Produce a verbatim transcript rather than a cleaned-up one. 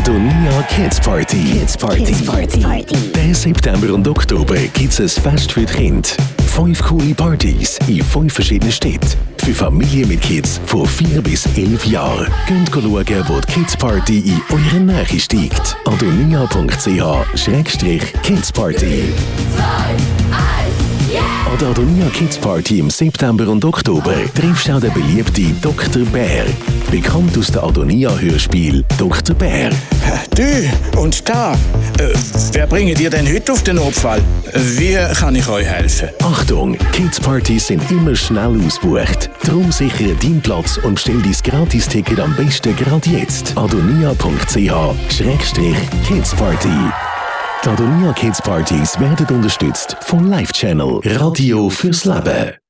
Adonia Kids Party. Kids Party. Kids Party. Den September und Oktober gibt es ein Fest für die Kinder. Fünf coole Partys in fünf verschiedenen Städten. Für Familien mit Kids von vier bis elf Jahren. Könnt schauen, wo die Kids Party in eurer Nähe steigt. adonia punkt c h schrägstrich Kids Party. An der Adonia Kids Party im September und Oktober triffst du auch den beliebten Doktor Bär. Bekannt aus dem Adonia-Hörspiel Doktor Bär. Du und da, äh, wer bringt ihr denn heute auf den Notfall? Wie kann ich euch helfen? Achtung, Kids Partys sind immer schnell ausgebucht. Darum sichere deinen Platz und bestell dein Gratis-Ticket am besten gerade jetzt. adonia punkt c h schrägstrich Kids Party. Die Adonia Kids Partys werden unterstützt von Live Channel Radio fürs Leben.